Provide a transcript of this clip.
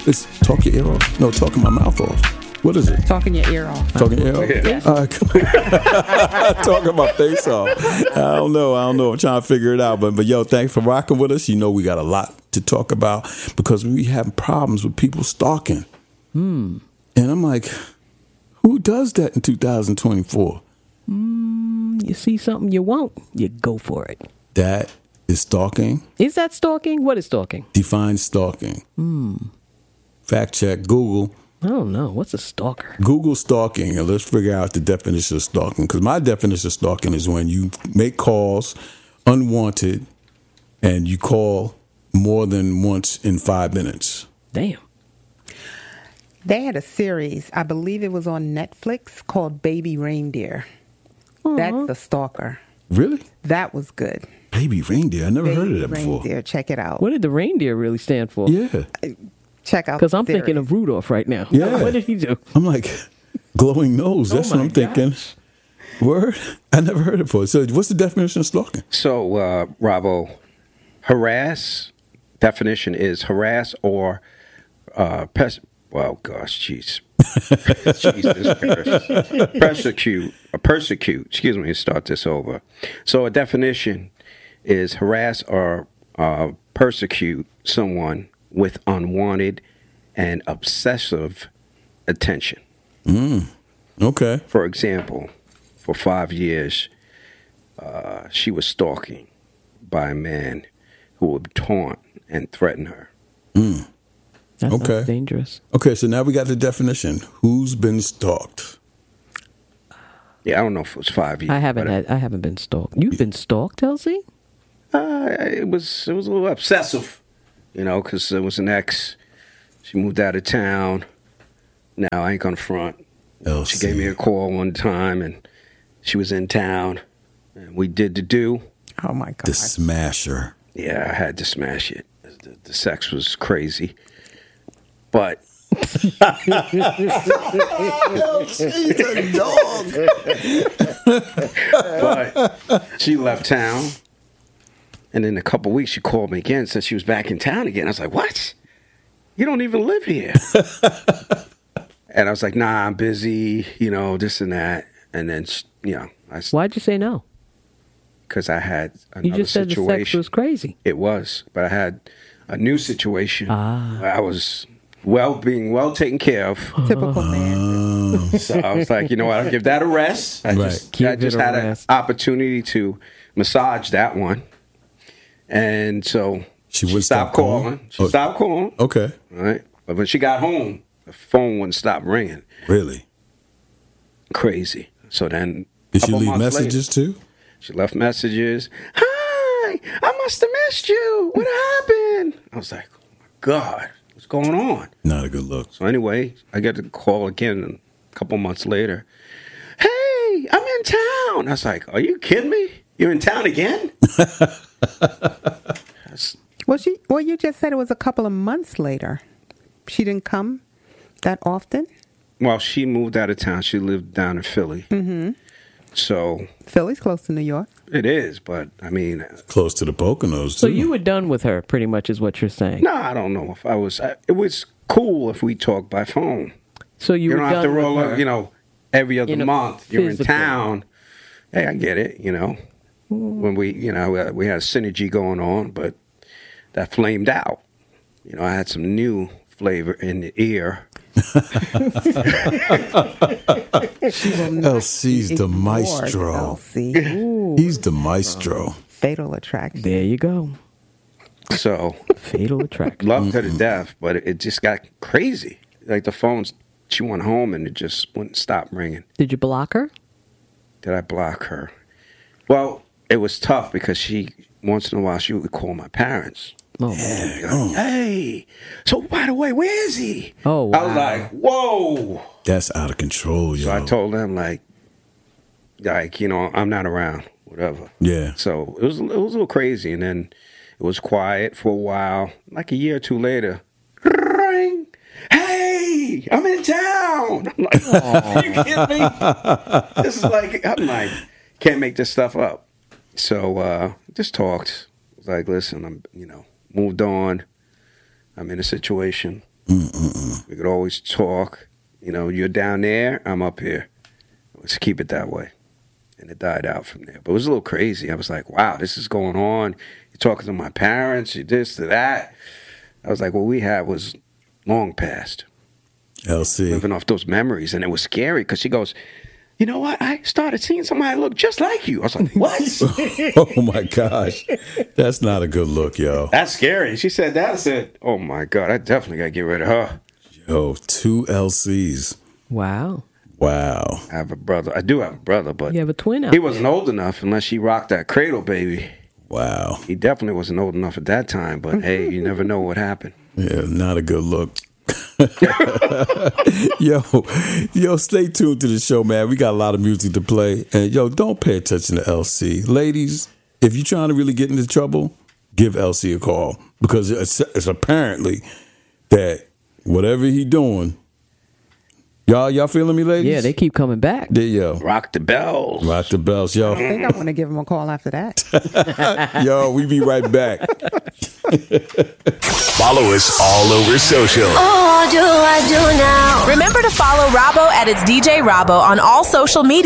It's talk your ear off. No, talking my mouth off. What is it? Talking your ear off. Talking your ear off? All right, cool. Talking my face off. I don't know. I'm trying to figure it out. But yo, thanks for rocking with us. You know we got a lot to talk about because we have problems with people stalking. And I'm like, who does that in 2024? You see something you want, you go for it. That is stalking. Is that stalking? What is stalking? Define stalking. Fact check. Google. I don't know. What's a stalker? Google stalking, and let's figure out the definition of stalking. Because my definition of stalking is when you make calls unwanted and you call more than once in 5 minutes. Damn. They had a series, I believe it was on Netflix, called Baby Reindeer. That's the stalker. Really? That was good. Baby reindeer. I never heard of that before. Reindeer, check it out. What did the reindeer really stand for? Yeah. Check out. Because I'm the thinking series. of Rudolph right now. Yeah. What did he do? I'm like, glowing nose. That's what I'm thinking. Word? I never heard it before. So what's the definition of stalking? So, Robbo, harass, definition is harass or well, gosh, jeez. Jesus persecute, excuse me, start this over. So a definition is harass or persecute someone with unwanted and obsessive attention. Okay. For example, for 5 years, she was stalking by a man who would taunt and threaten her. That Okay. sounds dangerous. Okay, so now we got the definition. Who's been stalked? Yeah, I don't know if it was 5 years. I haven't been stalked. You've been stalked, Elsie? It was a little obsessive, because it was an ex. She moved out of town. Now I ain't gonna front. She gave me a call one time, and she was in town, and we did the do. Oh my God. The smasher. Yeah, I had to smash it. The sex was crazy, but She's a dog. but she left town, and in a couple weeks she called me again, said she was back in town again. I was like, "What? You don't even live here?" And I was like, "Nah, I'm busy, this and that." And then, Why'd you say no? because I had another You just said situation. the sex was crazy. It was, but I had a new situation. Ah. Where I was being well taken care of. Typical man. So I was like, you know what? I'll give that a rest. I Right. just Give had it a an rest. opportunity to massage that one, and so She would stopped stop calling? calling. She Oh. stopped calling. Okay. Right, but when she got home, the phone wouldn't stop ringing. Really? Crazy. So then, Did she couple leave months messages too? She left messages. Hi, I must have missed you. What happened? I was like, oh my God, what's going on? Not a good look. So anyway, I get the call again a couple months later. Hey, I'm in town. I was like, are you kidding me? You're in town again? Well, you just said it was a couple of months later. She didn't come that often? Well, she moved out of town. She lived down in Philly. Mm-hmm. So Philly's close to New York. it is, but I mean, Close to the Poconos too. So you were done with her, pretty much, is what you're saying. no, I don't know if I was. It was cool if we talked by phone. So you You were don't have done to roll with up, her. every other month. You're in physically. town. Hey, I get it, When we had synergy going on, but that flamed out. I had some new flavor in the ear. LC's the Ignored, maestro. LC. He's the maestro. Fatal attraction. There you go. So Fatal attraction. loved her to death, but it just got crazy. Like the phones, she went home and it just wouldn't stop ringing. Did you block her? Did I block her? Well, it was tough because once in a while she would call my parents. Oh, Be like, hey, so by the way, where is he? Oh, I was wow. like, whoa. That's out of control, yo. So I told them like, I'm not around, whatever. Yeah. So it was a little crazy, and then it was quiet for a while. Like a year or two later, ring. Hey, I'm in town. I'm like, are you kidding me? This is like, I'm like, can't make this stuff up. So just talked. I was like, listen, I'm moved on. I'm in a situation. We could always talk. You know, you're down there, I'm up here. Let's keep it that way. And it died out from there. But it was a little crazy. I was like, wow, this is going on. You're talking to my parents, you this to that. I was like, what we had was long past. LC. Living off those memories. And it was scary because she goes, you know what? I started seeing somebody look just like you. I was like, what? Oh, my gosh. That's not a good look, yo. That's scary. She said that. I said, oh, my God, I definitely got to get rid of her. Yo, 2 LCs. Wow. Wow. I have a brother. I do have a brother, but You have a twin out he wasn't old enough unless she rocked that cradle, baby. Wow. He definitely wasn't old enough at that time, but hey, you never know what happened. Yeah, not a good look. Yo, stay tuned to the show, man. We got a lot of music to play. And, yo, don't pay attention to LC. Ladies, if you're trying to really get into trouble, give LC a call. Because it's apparently that whatever he doing, y'all feeling me, ladies? Yeah, they keep coming back. There, yo. Rock the bells. Rock the bells, yo. I think I want to give him a call after that. Yo, we be right back. Follow us all over social. Oh, do I do now? Remember to follow Robbo at its DJ Robbo on all social media.